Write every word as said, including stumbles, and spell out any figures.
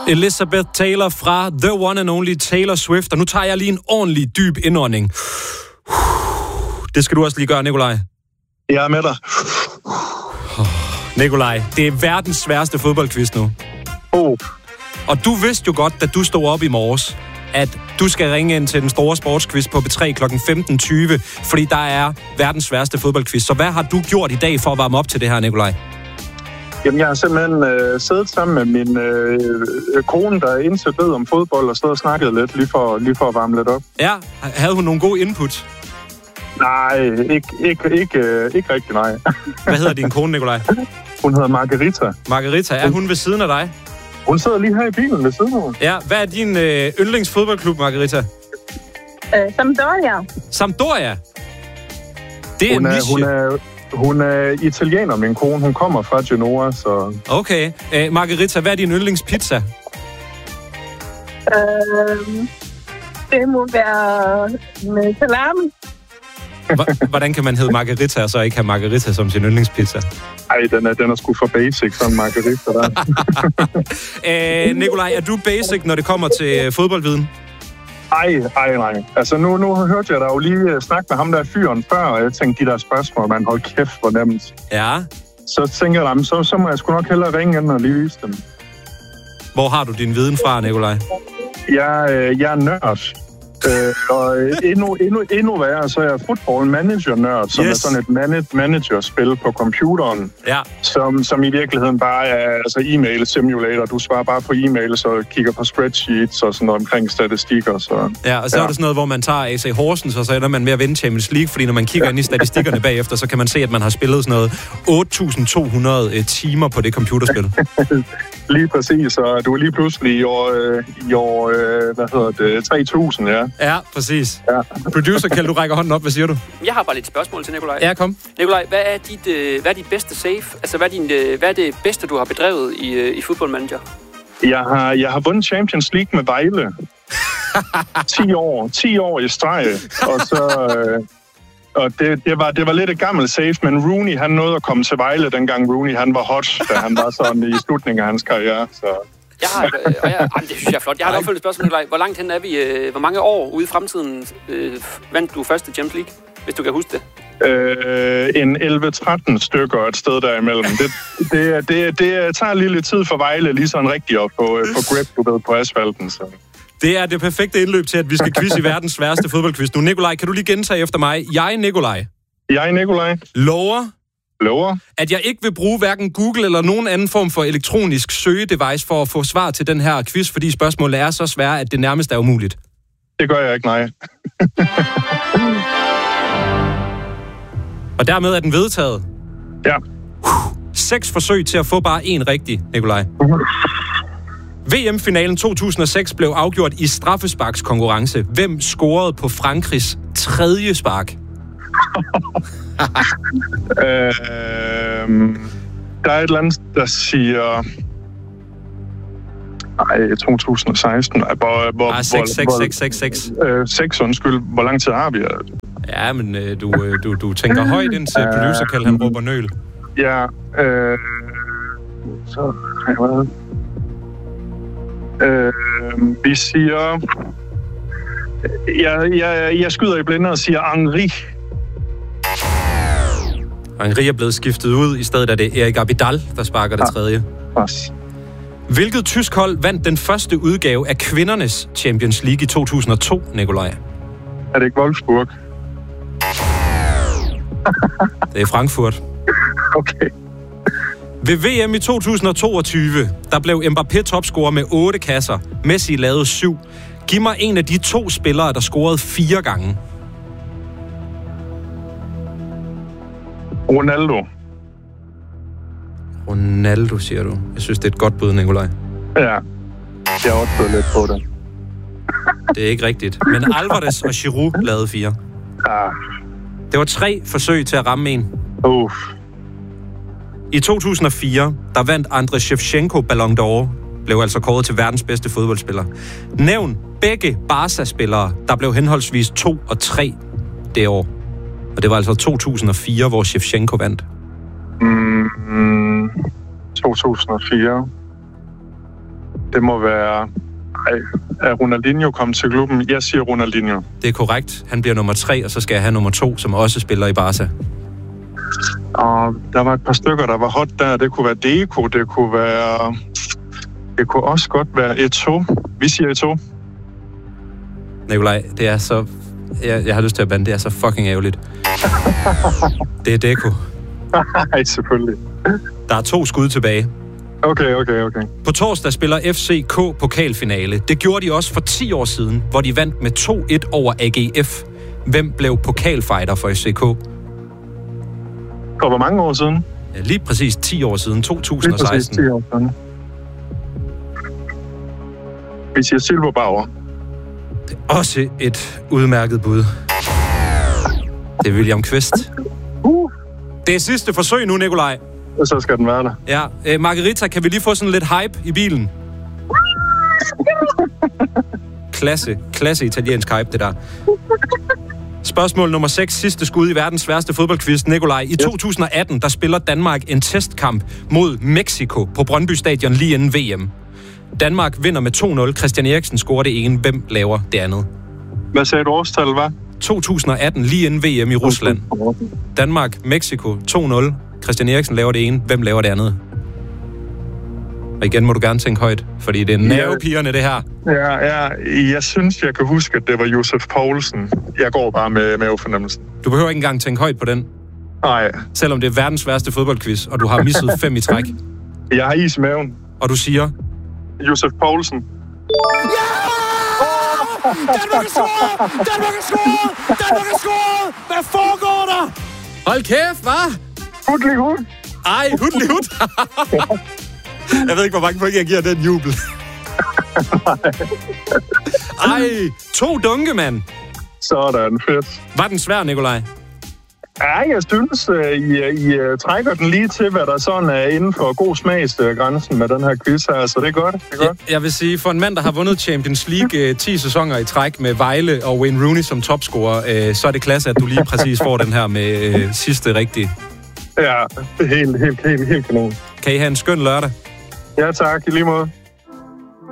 Elizabeth Taylor fra The One and Only Taylor Swift. Og nu tager jeg lige en ordentlig dyb indånding. Det skal du også lige gøre, Nikolaj. Jeg er med dig. Nikolaj, det er verdens sværeste fodboldquiz nu. Oh. Og du vidste jo godt, da du stod op i morges, at du skal ringe ind til den store sportsquiz på B tre klokken femten tyve, fordi der er verdens sværeste fodboldquiz. Så hvad har du gjort i dag for at varme op til det her, Nikolaj? Jamen, jeg har simpelthen øh, siddet sammen med min øh, kone, der indsat ved om fodbold, og stået og snakket lidt, lige for, lige for at varme lidt op. Ja, havde hun nogle gode input? Nej, ikke, ikke, ikke, øh, ikke rigtig nej. Hvad hedder din kone, Nikolaj? Hun hedder Margarita. Margarita, er hun ved siden af dig? Hun sidder lige her i bilen ved siden af mig. Ja, hvad er din øh, yndlingsfodboldklub, Margarita? Øh, Sampdoria. Sampdoria? Det er hun en er, niche. hun er, hun er italiener, min kone. Hun kommer fra Genoa, så... Okay. Øh, Margarita, hvad er din yndlingspizza? Øh, det må være med salami. Hvordan kan man hedde Margarita, og så ikke have Margarita som sin yndlingspizza? Ej, den er, den er sgu for basic, sådan Margarita der. øh, Nikolaj, er du basic, når det kommer til fodboldviden? Ej, ej, nej. Altså, nu, nu hørte jeg da jo lige snakke med ham der fyren før, og jeg tænkte, de der spørgsmål, man hold kæft, hvor nemt. Ja. Så tænker jeg, så, så må jeg sgu nok hellere ringe ind og lige vise dem. Hvor har du din viden fra, Nikolaj? Jeg, øh, jeg er nørd. Øh, og endnu, endnu, endnu værre, så er jeg football manager nørd, som yes. er sådan et man- managerspil på computeren, ja. som, som i virkeligheden bare er altså e-mail simulator. Du svarer bare på e-mail, så kigger på spreadsheets og sådan noget omkring statistikker. Så, ja, og så ja. er det sådan noget, hvor man tager A C Horsens, og så ender man med at vinde Champions League, fordi når man kigger ja. ind i statistikkerne bagefter, så kan man se, at man har spillet sådan noget otte tusind to hundrede timer på det computerspil. Lige præcis, og du er lige pludselig i år, øh, i år øh, hvad hedder det, tre tusind, ja. Ja, præcis. Ja. Producer, Kjeld, du rækker hånden op. Hvad siger du? Jeg har bare lidt spørgsmål til Nikolaj. Ja, kom. Nikolaj, hvad er dit, øh, hvad er dit bedste save? Altså, hvad er, din, øh, hvad er det bedste, du har bedrevet i, øh, i Football Manager? Jeg har, jeg har vundet Champions League med Vejle. ti år. ti år i streg. Og så... Øh, Og det, det, var, det var lidt et gammelt save, men Rooney, han nåede at komme til Vejle, dengang Rooney, han var hot, da han var sådan i slutningen af hans karriere. Så. Jeg har, øh, og jeg, øh, det synes jeg er flot. Jeg har et opfølgende spørgsmål, Nikolaj. Hvor langt hen er vi? Øh, hvor mange år ude i fremtiden øh, vandt du første Champions League, hvis du kan huske det? Øh, en elleve tretten stykker et sted derimellem. Det, det, det, det tager lige lidt tid for Vejle, lige sådan rigtig op på, på grip, du ved, på asfalten, så... Det er det perfekte indløb til, at vi skal quizze i verdens sværeste fodboldquiz nu. Nikolaj, kan du lige gentage efter mig? Jeg, Nikolaj. Jeg, Nikolaj. Lover. Lover. At jeg ikke vil bruge hverken Google eller nogen anden form for elektronisk søgedevice for at få svar til den her quiz, fordi spørgsmålet er så svære, at det nærmest er umuligt. Det gør jeg ikke, nej. Og dermed er den vedtaget. Ja. Seks forsøg til at få bare én rigtig, Nikolaj. V M-finalen to tusind og seks blev afgjort i straffesparkskonkurrence. Hvem scorede på Frankrigs tredje spark? øh, der er et eller andet, der siger... Ej, to tusind og seksten. Hvor, hvor, ah, seks, seks, seks, seks, seks. Øh, seks, undskyld. Hvor lang tid har vi? Ja, men øh, du, øh, du, du tænker højt ind til producer, Kjeld, han råber nøl. Ja, øh... Så har jeg været... Øh, vi siger... Jeg, jeg, jeg skyder i blinde og siger Henri. Henri er blevet skiftet ud. I stedet er det Erik Abidal, der sparker det tredje. Pas. Hvilket tysk hold vandt den første udgave af kvindernes Champions League i to tusind og to, Nikolaj? Er det ikke Wolfsburg? Det er Frankfurt. Okay. Ved V M i to tusind og toogtyve, der blev Mbappé topscorer med otte kasser. Messi lavede syv. Giv mig en af de to spillere, der scorede fire gange. Ronaldo. Ronaldo, siger du. Jeg synes, det er et godt bud, Nikolaj. Ja, jeg har også fået lidt på det. Det er ikke rigtigt. Men Alvarez og Giroud lavede fire. Ah. Det var tre forsøg til at ramme en. Uff. I to tusind og fire, der vandt Andrei Shevchenko Ballon d'Or, blev altså kåret til verdens bedste fodboldspiller. Nævn begge Barca-spillere, der blev henholdsvis to og tre det år. Og det var altså to tusind og fire, hvor Shevchenko vandt. Mm, to tusind og fire. Det må være... Ej, er Ronaldinho kommet til klubben? Jeg siger Ronaldinho. Det er korrekt. Han bliver nummer tre, og så skal jeg have nummer to, som også spiller i Barca. Og der var et par stykker, der var hot der. Det kunne være Deco, det kunne være... Det kunne også godt være Eto'o. Vi siger Eto'o. Nikolaj, det er så... Jeg, jeg har lyst til at bande, det er så fucking ærgerligt. Det er Deco. Nej, selvfølgelig. Der er to skud tilbage. Okay, okay, okay. På torsdag spiller F C K pokalfinale. Det gjorde de også for ti år siden, hvor de vandt med to et over A G F. Hvem blev pokalfighter for F C K? For hvor mange år siden? Ja, lige præcis ti år siden, to tusind og seksten. Lige præcis ti år siden. Vi siger Silberbauer. Det er også et udmærket bud. Det er William Kvist. Uh. Det er sidste forsøg nu, Nikolaj. Og så skal den være der. Ja, øh, Margarita, kan vi lige få sådan lidt hype i bilen? Klasse, klasse italiensk hype, det der. Spørgsmål nummer seks, sidste skud i verdens sværeste fodboldquiz. Nikolaj, i to tusind og atten, der spiller Danmark en testkamp mod Mexico på Brøndby Stadion lige inden V M. Danmark vinder med to nul. Christian Eriksen scorer det ene. Hvem laver det andet? Hvad sagde du årstallet var? to tusind og atten, lige inden V M i Rusland. Danmark, Mexico, to nul. Christian Eriksen laver det ene. Hvem laver det andet? Og igen må du gerne tænke højt, fordi det er nervepigerne, det her. Ja, ja, jeg synes, jeg kan huske, at det var Josef Poulsen. Jeg går bare med mavefornemmelsen. Du behøver ikke engang tænke højt på den. Nej. Selvom det er verdens værste fodboldquiz, og du har misset fem i træk. Jeg har is i maven. Og du siger? Josef Poulsen. Ja! Danmark er scoret! Danmark er scoret! Danmark er scoret! Hvad foregår der? Hold kæft, hva'? Hudlig hud. Ej, hudlig hud. Jeg ved ikke, hvor mange point jeg giver den jubel. Ej, to dunke, mand. Sådan, fedt. Var den svær, Nikolaj? Ja, jeg synes, I, I trækker den lige til, hvad der sådan er inden for god smagsgrænsen med den her quiz her, så det er godt. Det er godt. Jeg, jeg vil sige, for en mand, der har vundet Champions League ti sæsoner i træk med Vejle og Wayne Rooney som topscorer, øh, så er det klasse, at du lige præcis får den her med øh, sidste rigtige. Ja, det er helt, helt, helt, helt kanon. Kan I have en skøn lørdag? Ja, tak. I lige måde.